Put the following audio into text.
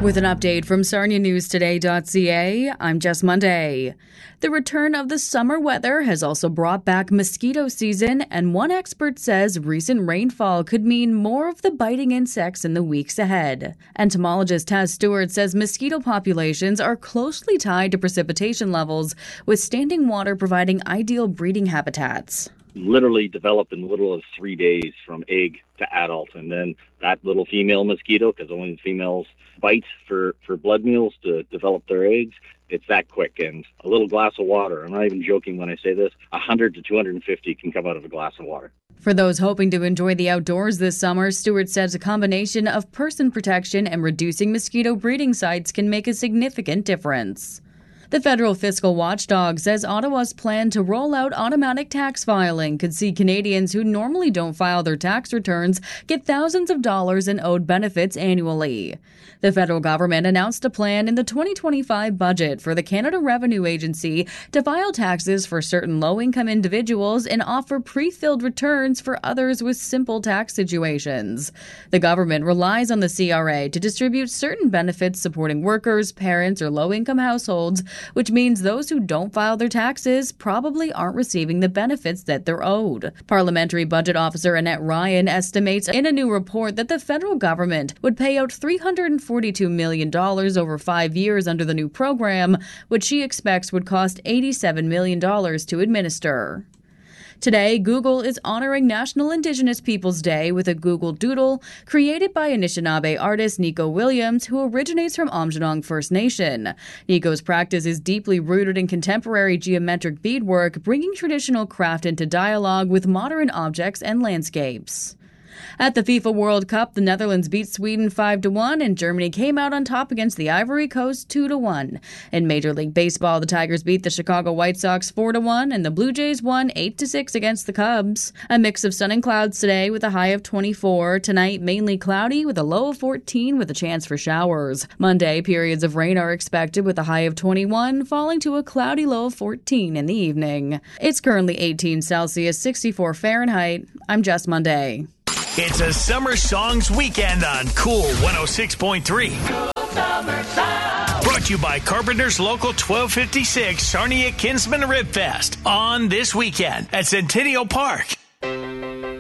With an update from SarniaNewsToday.ca, I'm Jess Monday. The return of the summer weather has also brought back mosquito season, and one expert says recent rainfall could mean more of the biting insects in the weeks ahead. Entomologist Taz Stewart says mosquito populations are closely tied to precipitation levels, with standing water providing ideal breeding habitats. Literally develop in little as 3 days from egg to adult, and then that little female mosquito, because only the females bite for blood meals to develop their eggs, it's that quick. And a little glass of water, I'm not even joking when I say this, 100 to 250 can come out of a glass of water. For those hoping to enjoy the outdoors this summer, Stewart says a combination of person protection and reducing mosquito breeding sites can make a significant difference. The federal fiscal watchdog says Ottawa's plan to roll out automatic tax filing could see Canadians who normally don't file their tax returns get thousands of dollars in owed benefits annually. The federal government announced a plan in the 2025 budget for the Canada Revenue Agency to file taxes for certain low-income individuals and offer pre-filled returns for others with simple tax situations. The government relies on the CRA to distribute certain benefits supporting workers, parents, or low-income households, which means those who don't file their taxes probably aren't receiving the benefits that they're owed. Parliamentary Budget Officer Annette Ryan estimates in a new report that the federal government would pay out $342 million over 5 years under the new program, which she expects would cost $87 million to administer. Today, Google is honoring National Indigenous Peoples Day with a Google Doodle created by Anishinaabe artist Nico Williams, who originates from Aamjiwnaang First Nation. Nico's practice is deeply rooted in contemporary geometric beadwork, bringing traditional craft into dialogue with modern objects and landscapes. At the FIFA World Cup, the Netherlands beat Sweden 5-1, and Germany came out on top against the Ivory Coast 2-1. In Major League Baseball, the Tigers beat the Chicago White Sox 4-1, and the Blue Jays won 8-6 against the Cubs. A mix of sun and clouds today with a high of 24. Tonight, mainly cloudy with a low of 14 with a chance for showers. Monday, periods of rain are expected with a high of 21, falling to a cloudy low of 14 in the evening. It's currently 18 Celsius, 64 Fahrenheit. I'm Jess Monday. It's a summer songs weekend on Cool 106.3. Brought to you by Carpenter's Local 1256 Sarnia Kinsman Rib Fest on this weekend at Centennial Park.